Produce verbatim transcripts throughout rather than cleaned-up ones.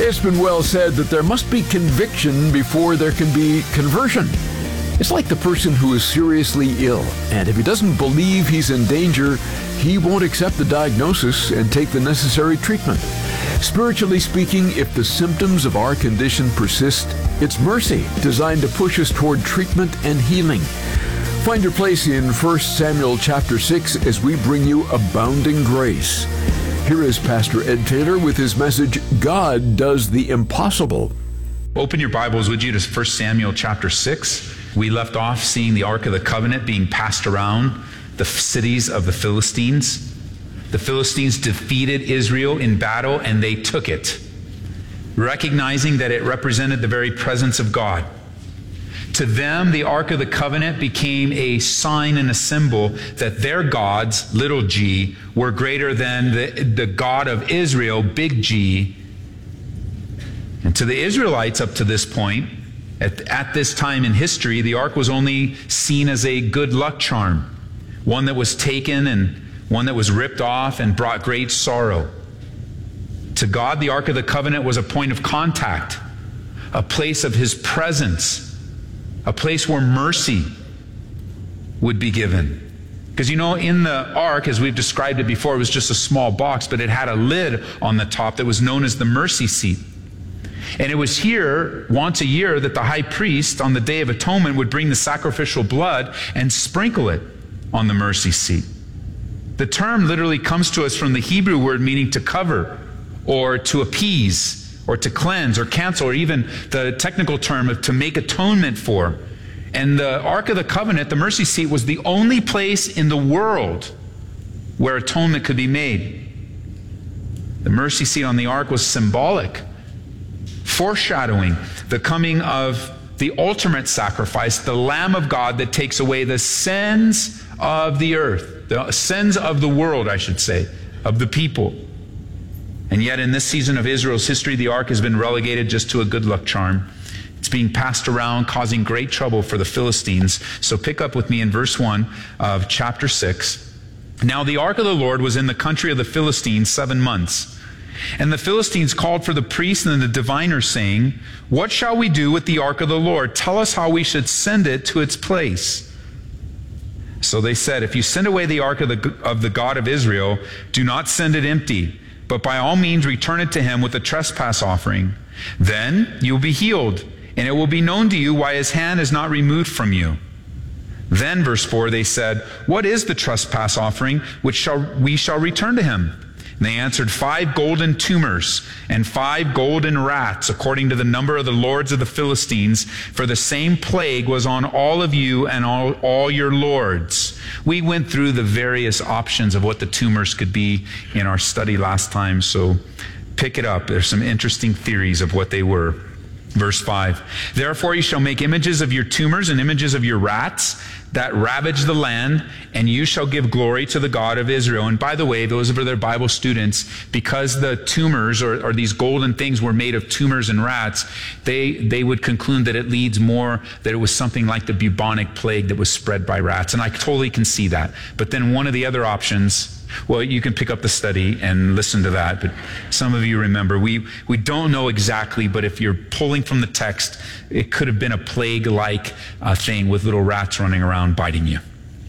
It's been well said that there must be conviction before there can be conversion. It's like the person who is seriously ill, and if he doesn't believe he's in danger, he won't accept the diagnosis and take the necessary treatment. Spiritually speaking, if the symptoms of our condition persist, it's mercy designed to push us toward treatment and healing. Find your place in First Samuel chapter six as we bring you abounding grace. Here is Pastor Ed Taylor with his message, God Does the Impossible. Open your Bibles, would you, to First Samuel chapter six. We left off seeing the Ark of the Covenant being passed around the cities of the Philistines. The Philistines defeated Israel in battle, and they took it, recognizing that it represented the very presence of God. To them, the Ark of the Covenant became a sign and a symbol that their gods, little g, were greater than the, the God of Israel, big G. And to the Israelites up to this point, At, at this time in history, the ark was only seen as a good luck charm, one that was taken and one that was ripped off and brought great sorrow. To God, the Ark of the Covenant was a point of contact, a place of His presence, a place where mercy would be given. Because you know, in the ark, as we've described it before, it was just a small box, but it had a lid on the top that was known as the mercy seat. And it was here, once a year, that the high priest on the Day of Atonement would bring the sacrificial blood and sprinkle it on the mercy seat. The term literally comes to us from the Hebrew word meaning to cover, or to appease, or to cleanse, or cancel, or even the technical term of to make atonement for. And the Ark of the Covenant, the mercy seat, was the only place in the world where atonement could be made. The mercy seat on the ark was symbolic, foreshadowing the coming of the ultimate sacrifice, the Lamb of God that takes away the sins of the earth, the sins of the world, I should say, of the people. And yet in this season of Israel's history, the ark has been relegated just to a good luck charm. It's being passed around, causing great trouble for the Philistines. So pick up with me in verse one of chapter six. Now the ark of the Lord was in the country of the Philistines seven months. And the Philistines called for the priests and the diviners, saying, What shall we do with the ark of the Lord? Tell us how we should send it to its place. So they said, If you send away the ark of the, of the God of Israel, do not send it empty, but by all means return it to him with a trespass offering. Then you will be healed, and it will be known to you why his hand is not removed from you. Then, verse four, they said, What is the trespass offering which shall we shall return to him? And they answered, Five golden tumors and five golden rats, according to the number of the lords of the Philistines, for the same plague was on all of you and all, all your lords. We went through the various options of what the tumors could be in our study last time, so pick it up. There's some interesting theories of what they were. Verse five, Therefore you shall make images of your tumors and images of your rats that ravage the land, and you shall give glory to the God of Israel. And by the way, those of their Bible students, because the tumors or, or these golden things were made of tumors and rats, they, they would conclude that it leads more that it was something like the bubonic plague that was spread by rats. And I totally can see that. But then one of the other options, well, you can pick up the study and listen to that, but some of you remember, we, we don't know exactly, but if you're pulling from the text, it could have been a plague-like uh, thing with little rats running around biting you,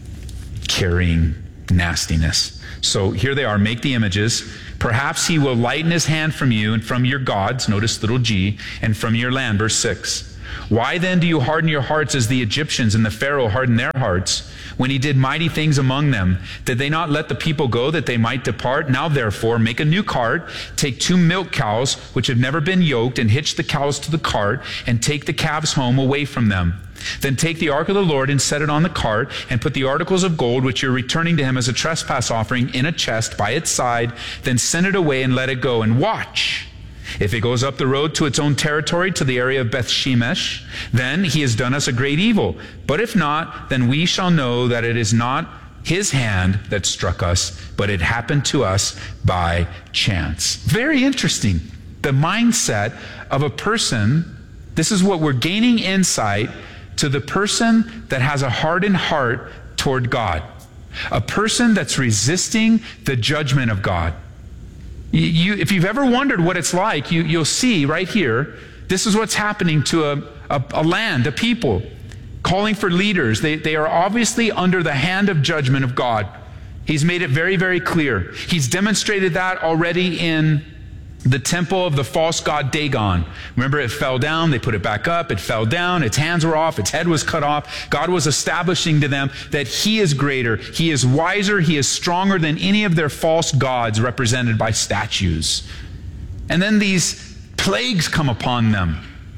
carrying nastiness. So here they are, make the images. Perhaps he will lighten his hand from you and from your gods, notice little g, and from your land, verse six. Why then do you harden your hearts as the Egyptians and the Pharaoh hardened their hearts when he did mighty things among them? Did they not let the people go that they might depart? Now therefore make a new cart, take two milk cows which have never been yoked, and hitch the cows to the cart, and take the calves home away from them. Then take the ark of the Lord and set it on the cart, and put the articles of gold which you're returning to him as a trespass offering in a chest by its side. Then send it away and let it go, and watch. If it goes up the road to its own territory, to the area of Beth Shemesh, then he has done us a great evil. But if not, then we shall know that it is not his hand that struck us, but it happened to us by chance. Very interesting. The mindset of a person, this is what we're gaining insight to the person that has a hardened heart toward God. A person that's resisting the judgment of God. You, you, if you've ever wondered what it's like, you, you'll see right here, this is what's happening to a, a, a land, a people, calling for leaders. They, they are obviously under the hand of judgment of God. He's made it very, very clear. He's demonstrated that already in the temple of the false god Dagon. Remember, it fell down, they put it back up, it fell down, its hands were off, its head was cut off. God was establishing to them that He is greater, He is wiser, He is stronger than any of their false gods represented by statues. And then these plagues come upon them,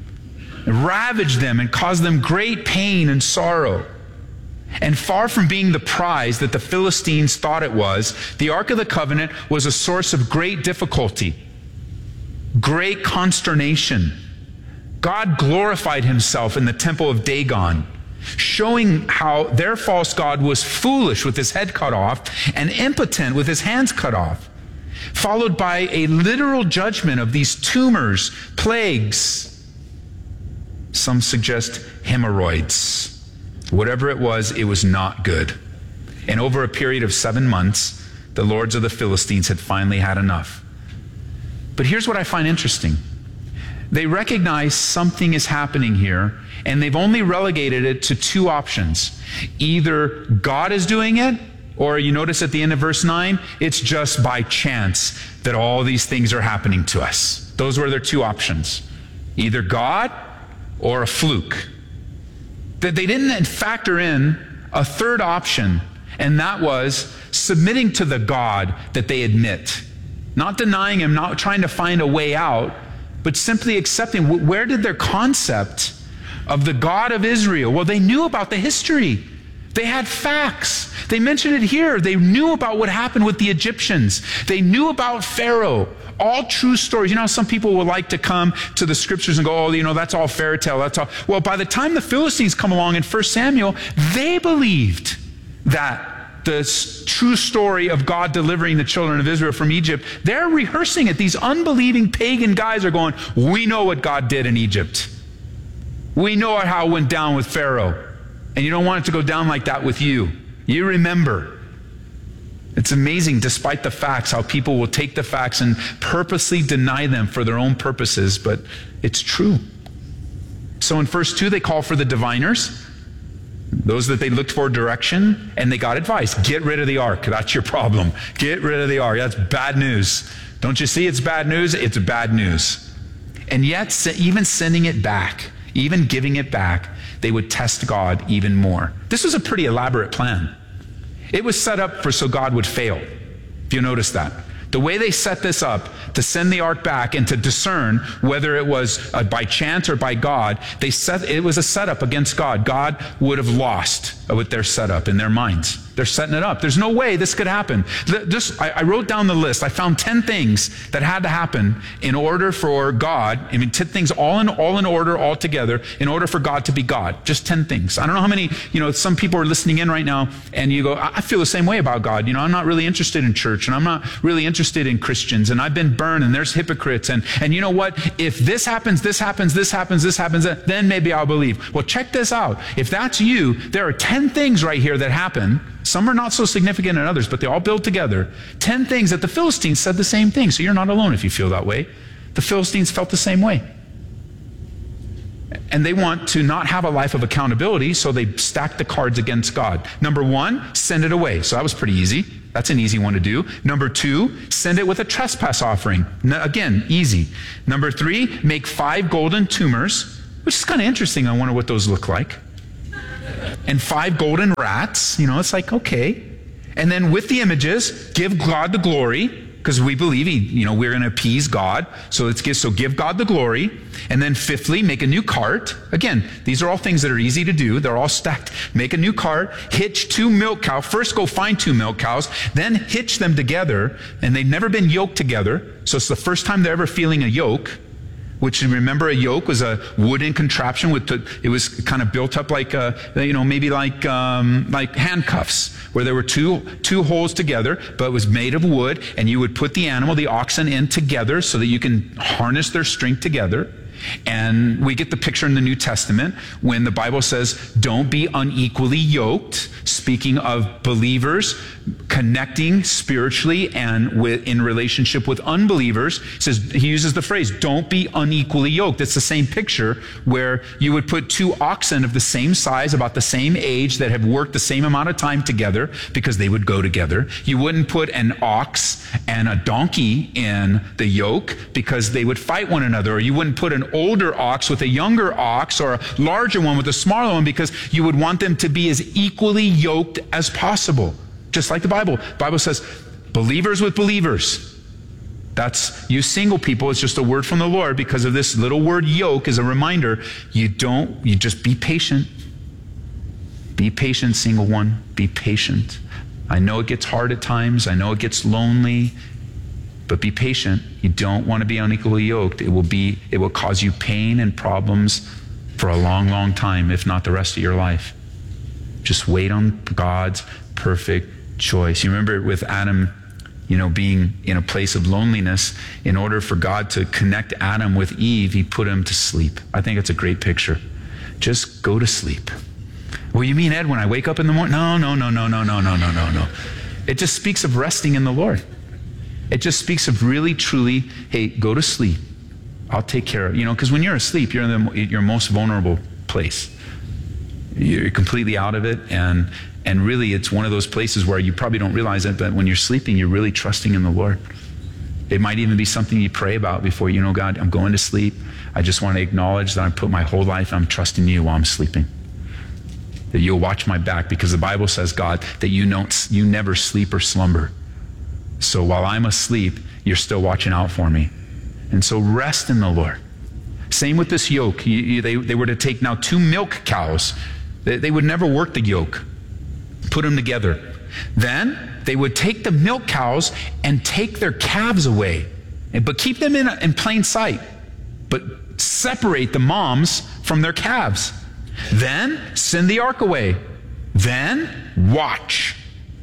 ravage them, and cause them great pain and sorrow. And far from being the prize that the Philistines thought it was, the Ark of the Covenant was a source of great difficulty, great consternation. God glorified Himself in the temple of Dagon, showing how their false god was foolish with his head cut off and impotent with his hands cut off, followed by a literal judgment of these tumors, plagues. Some suggest hemorrhoids. Whatever it was, it was not good. And over a period of seven months, the lords of the Philistines had finally had enough. But here's what I find interesting. They recognize something is happening here, and they've only relegated it to two options. Either God is doing it, or you notice at the end of verse nine, it's just by chance that all these things are happening to us. Those were their two options. Either God or a fluke. That they didn't factor in a third option, and that was submitting to the God that they admit. Not denying Him, not trying to find a way out, but simply accepting. Where did their concept of the God of Israel? Well, they knew about the history. They had facts. They mentioned it here. They knew about what happened with the Egyptians. They knew about Pharaoh. All true stories. You know how some people will like to come to the scriptures and go, oh, you know, that's all fairy tale. That's all. Well, by the time the Philistines come along in First Samuel, they believed that the true story of God delivering the children of Israel from Egypt, they're rehearsing it. These unbelieving pagan guys are going, we know what God did in Egypt. We know how it went down with Pharaoh. And you don't want it to go down like that with you. You remember. It's amazing, despite the facts, how people will take the facts and purposely deny them for their own purposes, but it's true. So in verse two, they call for the diviners, those that they looked for direction, and they got advice. Get rid of the ark. That's your problem. Get rid of the ark. That's bad news. Don't you see it's bad news? It's bad news. And yet, even sending it back, even giving it back, they would test God even more. This was a pretty elaborate plan. It was set up for so God would fail, if you notice that. The way they set this up to send the ark back and to discern whether it was uh, by chance or by God, they set, it was a setup against God. God would have lost with their setup in their minds. They're setting it up. There's no way this could happen. Just, I, I wrote down the list. I found ten things that had to happen in order for God, I mean, ten things all in, all in order, all together, in order for God to be God. Just ten things. I don't know how many, you know, some people are listening in right now and you go, I feel the same way about God. You know, I'm not really interested in church and I'm not really interested in Christians and I've been burned and there's hypocrites. And, and you know what? If this happens, this happens, this happens, this happens, then maybe I'll believe. Well, check this out. If that's you, there are ten things right here that happen. Some are not so significant than others, but they all build together. Ten things that the Philistines said the same thing. So you're not alone if you feel that way. The Philistines felt the same way. And they want to not have a life of accountability, so they stack the cards against God. Number one, send it away. So that was pretty easy. That's an easy one to do. Number two, send it with a trespass offering. Again, easy. Number three, make five golden tumors, which is kind of interesting. I wonder what those look like. And five golden rats, you know, it's like, okay. And then with the images, give God the glory, because we believe he, you know, we're going to appease God. So let's give, so give God the glory. And then fifthly, make a new cart. Again, these are all things that are easy to do. They're all stacked. Make a new cart, hitch two milk cows. First go find two milk cows, then hitch them together. And they've never been yoked together. So it's the first time they're ever feeling a yoke. Which, remember, a yoke was a wooden contraption with the, it was kind of built up like a, you know, maybe like um, like handcuffs, where there were two two holes together, but it was made of wood, and you would put the animal, the oxen, in together so that you can harness their strength together. And we get the picture in the New Testament when the Bible says, don't be unequally yoked, speaking of believers connecting spiritually and with, in relationship with unbelievers. He says, he uses the phrase, don't be unequally yoked. It's the same picture where you would put two oxen of the same size, about the same age, that have worked the same amount of time together because they would go together. You wouldn't put an ox and a donkey in the yoke because they would fight one another. Or you wouldn't put an older ox with a younger ox, or a larger one with a smaller one, because you would want them to be as equally yoked as possible. Just like the Bible. The Bible says, believers with believers. That's, you single people, it's just a word from the Lord, because of this little word yoke is a reminder. You don't, you just be patient. Be patient, single one. Be patient. I know it gets hard at times. I know it gets lonely. But be patient. You don't want to be unequally yoked. It will be, it will cause you pain and problems for a long, long time, if not the rest of your life. Just wait on God's perfect choice. You remember with Adam, you know, being in a place of loneliness, in order for God to connect Adam with Eve, he put him to sleep. I think it's a great picture. Just go to sleep. Well, you mean, Ed, when I wake up in the morning? No, no, no, no, no, no, no, no, no, no. It just speaks of resting in the Lord. It just speaks of really, truly, hey, go to sleep. I'll take care of, you know, because when you're asleep, you're in the, your most vulnerable place. You're completely out of it, and and really it's one of those places where you probably don't realize it, but when you're sleeping, you're really trusting in the Lord. It might even be something you pray about before, you know, God, I'm going to sleep. I just want to acknowledge that I put my whole life, I'm trusting you while I'm sleeping. That you'll watch my back, because the Bible says, God, that you don't, you never sleep or slumber. So while I'm asleep, you're still watching out for me. And so rest in the Lord. Same with this yoke. You, you, they, they were to take now two milk cows. They, they would never work the yoke. Put them together. Then they would take the milk cows and take their calves away, but keep them in, in plain sight, but separate the moms from their calves. Then send the ark away. Then watch.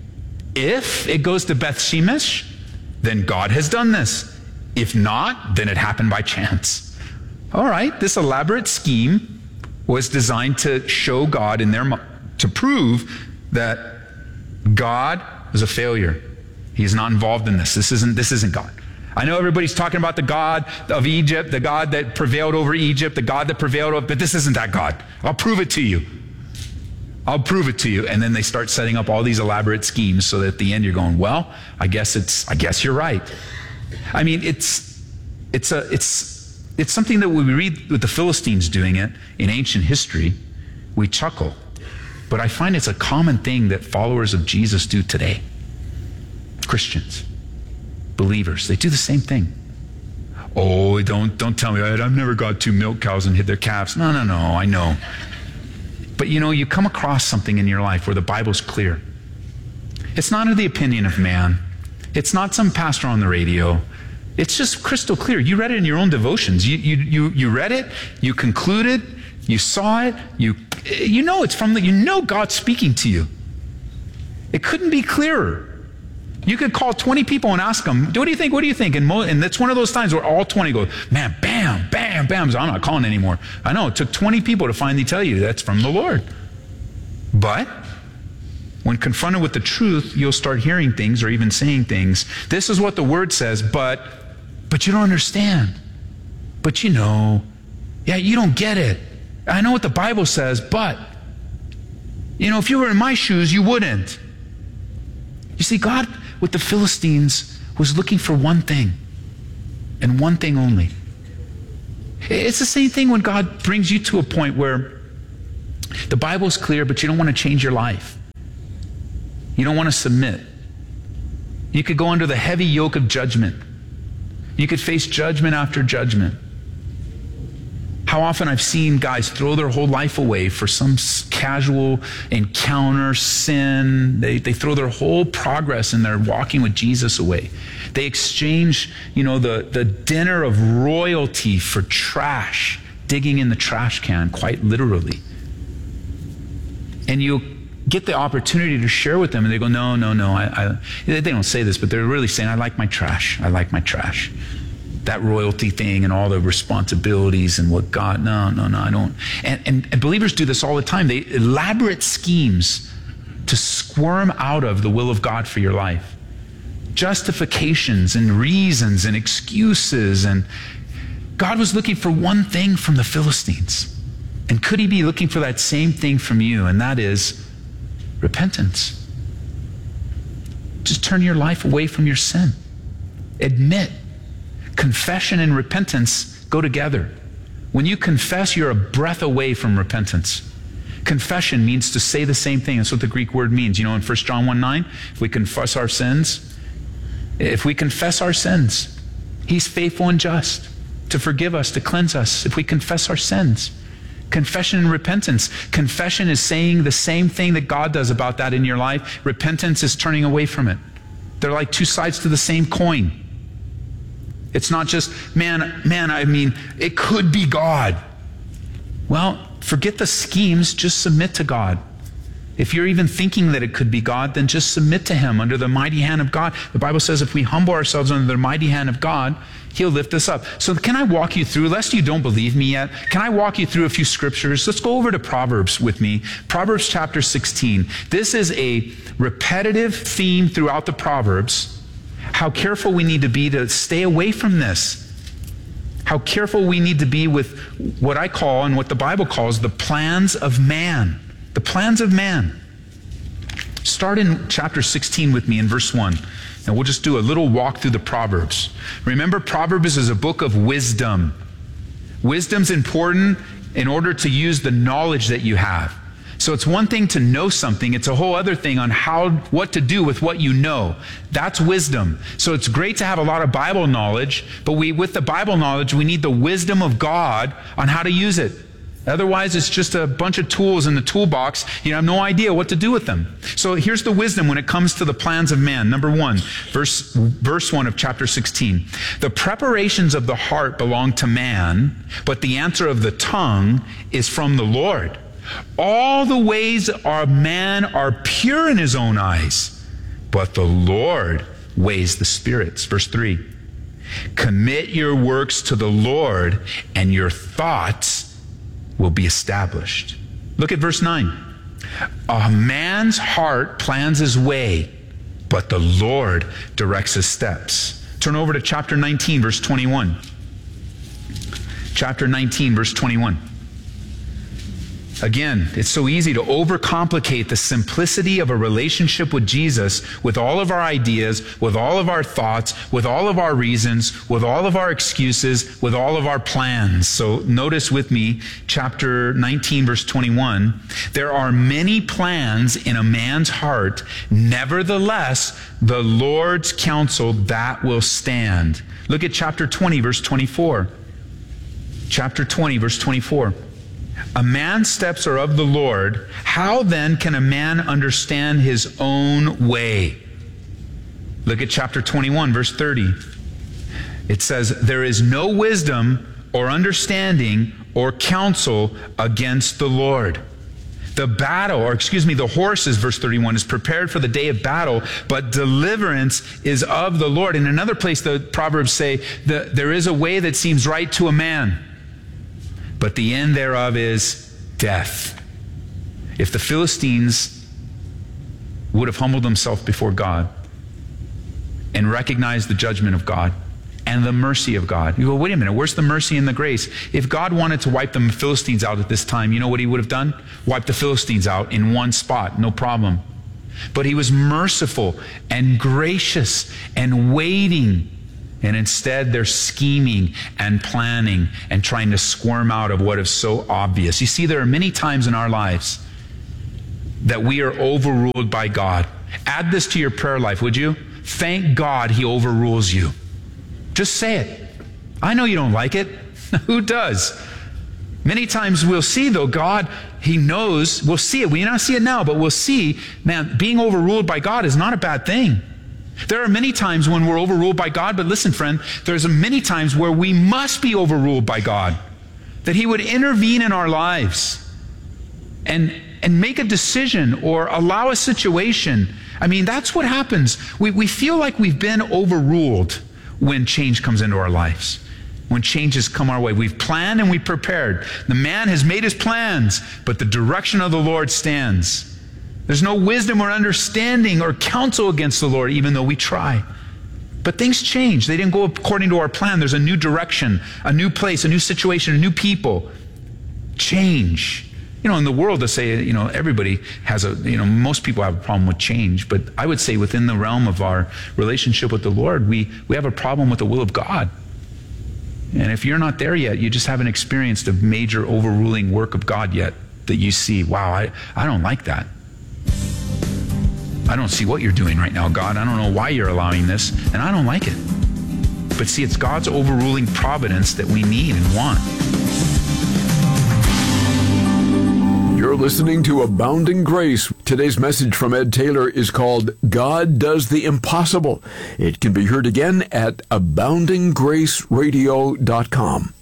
If it goes to Beth Shemesh, then God has done this. If not, then it happened by chance. All right, this elaborate scheme was designed to show God in their mind, to prove that God was a failure. He's not involved in this. This isn't, this isn't God. I know everybody's talking about the God of Egypt, the God that prevailed over Egypt, the God that prevailed over, but this isn't that God. I'll prove it to you. I'll prove it to you. And then they start setting up all these elaborate schemes so that at the end you're going, well, I guess it's, I guess you're right. I mean, it's, it's a, it's, it's something that when we read with the Philistines doing it in ancient history, we chuckle. But I find it's a common thing that followers of Jesus do today. Christians, believers, they do the same thing. Oh, don't, don't tell me, I've never got two milk cows and hid their calves. No, no, no, I know. But you know, you come across something in your life where the Bible's clear. It's not in the opinion of man. It's not some pastor on the radio. It's just crystal clear. You read it in your own devotions. You, you, you, you read it, you concluded, you saw it, you, you know it's from the, you know God's speaking to you. It couldn't be clearer. You could call twenty people and ask them, what do you think, what do you think? And, mo- and that's one of those times where all twenty go, man, bam, bam, bam. So I'm not calling anymore. I know, it took twenty people to finally tell you that's from the Lord. But when confronted with the truth, you'll start hearing things or even saying things. This is what the Word says, but, but you don't understand. But you know, yeah, you don't get it. I know what the Bible says, but, you know, if you were in my shoes, you wouldn't. You see, God, with the Philistines, was looking for one thing, and one thing only. It's the same thing when God brings you to a point where the Bible's clear, but you don't want to change your life. You don't want to submit. You could go under the heavy yoke of judgment. You could face judgment after judgment. How often I've seen guys throw their whole life away for some casual encounter, sin. They, they throw their whole progress in their walking with Jesus away. They exchange, you know, the, the dinner of royalty for trash, digging in the trash can, quite literally. And you get the opportunity to share with them, and they go, no, no, no. I, I, they don't say this, but they're really saying, I like my trash. I like my trash. that royalty thing and all the responsibilities and what God, no, no, no, I don't. And, and, and believers do this all the time. They elaborate schemes to squirm out of the will of God for your life. Justifications and reasons and excuses. And God was looking for one thing from the Philistines. And could he be looking for that same thing from you? And that is repentance. Just turn your life away from your sin. Admit. Confession and repentance go together. When you confess, you're a breath away from repentance. Confession means to say the same thing. That's what the Greek word means. You know, in First John one nine, if we confess our sins, if we confess our sins, he's faithful and just to forgive us, to cleanse us, if we confess our sins. Confession and repentance. Confession is saying the same thing that God does about that in your life. Repentance is turning away from it. They're like two sides to the same coin. It's not just, man, man, I mean, it could be God. Well, forget the schemes, just submit to God. If you're even thinking that it could be God, then just submit to him under the mighty hand of God. The Bible says if we humble ourselves under the mighty hand of God, he'll lift us up. So can I walk you through, lest you don't believe me yet, can I walk you through a few scriptures? Let's go over to Proverbs with me. Proverbs chapter sixteen. This is a repetitive theme throughout the Proverbs. How careful we need to be to stay away from this. How careful we need to be with what I call and what the Bible calls the plans of man. The plans of man. Start in chapter sixteen with me in verse one. And we'll just do a little walk through the Proverbs. Remember, Proverbs is a book of wisdom. Wisdom's important in order to use the knowledge that you have. So it's one thing to know something, it's a whole other thing on how, what to do with what you know. That's wisdom. So it's great to have a lot of Bible knowledge, but we, with the Bible knowledge, we need the wisdom of God on how to use it. Otherwise, it's just a bunch of tools in the toolbox. You have no idea what to do with them. So here's the wisdom when it comes to the plans of man. Number one, verse, verse one of chapter sixteen. The preparations of the heart belong to man, but the answer of the tongue is from the Lord. All the ways of man are pure in his own eyes, but the Lord weighs the spirits. Verse three. Commit your works to the Lord, and your thoughts will be established. Look at verse nine. A man's heart plans his way, but the Lord directs his steps. Turn over to chapter nineteen, verse twenty-one. Chapter nineteen, verse twenty-one. Again, it's so easy to overcomplicate the simplicity of a relationship with Jesus with all of our ideas, with all of our thoughts, with all of our reasons, with all of our excuses, with all of our plans. So notice with me, chapter nineteen, verse twenty-one. There are many plans in a man's heart. Nevertheless, the Lord's counsel, that will stand. Look at chapter twenty, verse twenty-four. Chapter twenty, verse twenty-four. A man's steps are of the Lord. How then can a man understand his own way? Look at chapter twenty-one, verse thirty. It says, there is no wisdom or understanding or counsel against the Lord. The battle, or excuse me, the horses, verse thirty-one, is prepared for the day of battle, but deliverance is of the Lord. In another place, the Proverbs say, that there is a way that seems right to a man, but the end thereof is death. If the Philistines would have humbled themselves before God and recognized the judgment of God and the mercy of God. You go, wait a minute, where's the mercy and the grace? If God wanted to wipe the Philistines out at this time, you know what he would have done? Wipe the Philistines out in one spot, no problem. But he was merciful and gracious and waiting. And instead, they're scheming and planning and trying to squirm out of what is so obvious. You see, there are many times in our lives that we are overruled by God. Add this to your prayer life, would you? Thank God he overrules you. Just say it. I know you don't like it. Who does? Many times we'll see, though, God, he knows. We'll see it. We may not see it now, but we'll see, man, being overruled by God is not a bad thing. There are many times when we're overruled by God, but listen, friend, there's many times where we must be overruled by God, that he would intervene in our lives and, and make a decision or allow a situation. I mean, that's what happens. We, we feel like we've been overruled. when change comes into our lives. When changes come our way. We've planned and we've prepared. The man has made his plans, but the direction of the Lord stands. There's no wisdom or understanding or counsel against the Lord, even though we try. But things change. They didn't go according to our plan. There's a new direction, a new place, a new situation, a new people. Change. You know, in the world, to say, you know, everybody has a, you know, most people have a problem with change. But I would say within the realm of our relationship with the Lord, we, we have a problem with the will of God. And if you're not there yet, you just haven't experienced a major overruling work of God yet that you see, wow, I, I don't like that. I don't see what you're doing right now, God. I don't know why you're allowing this, and I don't like it. But see, it's God's overruling providence that we need and want. You're listening to Abounding Grace. Today's message from Ed Taylor is called God Does the Impossible. It can be heard again at abounding grace radio dot com.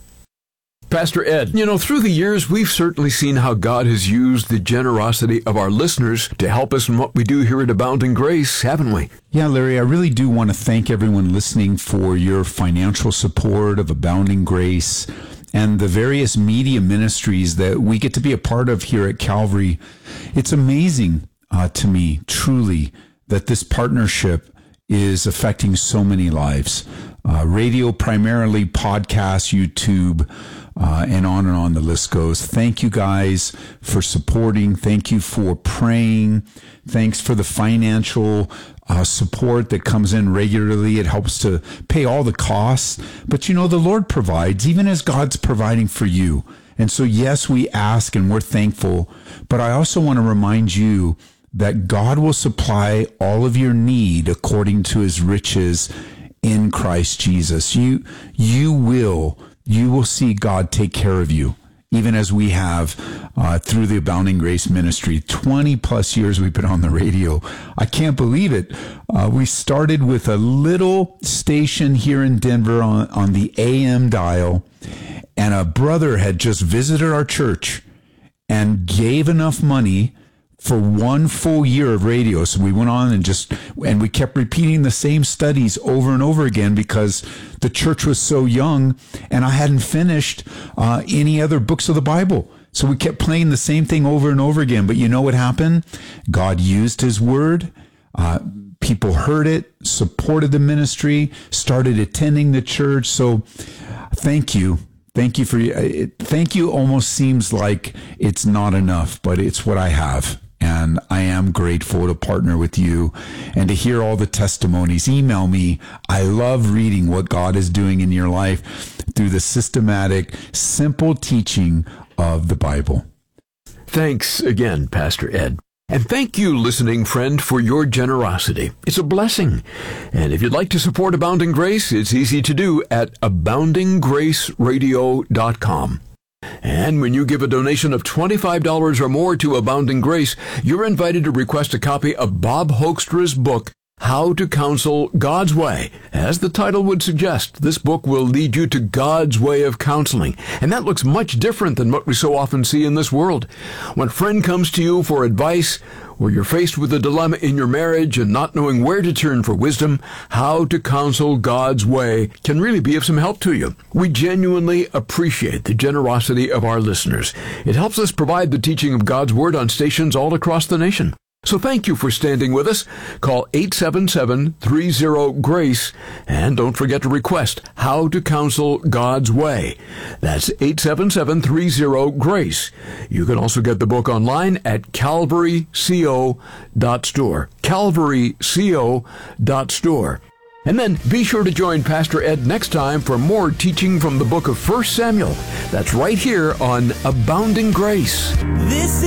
Pastor Ed, you know, through the years, we've certainly seen how God has used the generosity of our listeners to help us in what we do here at Abounding Grace, haven't we? Yeah, Larry, I really do want to thank everyone listening for your financial support of Abounding Grace and the various media ministries that we get to be a part of here at Calvary. It's amazing uh, to me, truly, that this partnership is affecting so many lives. Uh, radio primarily, podcasts, YouTube, uh, and on and on the list goes. Thank you guys for supporting. Thank you for praying. Thanks for the financial uh, support that comes in regularly. It helps to pay all the costs. But you know, the Lord provides, even as God's providing for you. And so, yes, we ask and we're thankful. But I also want to remind you that God will supply all of your need according to his riches in Christ Jesus. You, you will, you will see God take care of you, even as we have uh, through the Abounding Grace Ministry. twenty plus years we've been on the radio. I can't believe it. Uh, we started with a little station here in Denver on, on the A M dial, and a brother had just visited our church and gave enough money for one full year of radio. So we went on and just, and we kept repeating the same studies over and over again because the church was so young and I hadn't finished uh, any other books of the Bible. So we kept playing the same thing over and over again. But you know what happened? God used his word. Uh, people heard it, supported the ministry, started attending the church. So thank you. Thank you for, it, thank you almost seems like it's not enough, but it's what I have. And I am grateful to partner with you and to hear all the testimonies. Email me. I love reading what God is doing in your life through the systematic, simple teaching of the Bible. Thanks again, Pastor Ed. And thank you, listening friend, for your generosity. It's a blessing. And if you'd like to support Abounding Grace, it's easy to do at abounding grace radio dot com. And when you give a donation of twenty-five dollars or more to Abounding Grace, you're invited to request a copy of Bob Hoekstra's book, How to Counsel God's Way. As the title would suggest, this book will lead you to God's way of counseling. And that looks much different than what we so often see in this world. When a friend comes to you for advice, or you're faced with a dilemma in your marriage and not knowing where to turn for wisdom, How to Counsel God's Way can really be of some help to you. We genuinely appreciate the generosity of our listeners. It helps us provide the teaching of God's Word on stations all across the nation. So thank you for standing with us. Call eight seven seven, three zero, GRACE and don't forget to request How to Counsel God's Way. That's eight seven seven, three zero, GRACE. You can also get the book online at calvary co dot store. calvary co dot store. And then be sure to join Pastor Ed next time for more teaching from the book of First Samuel. That's right here on Abounding Grace. This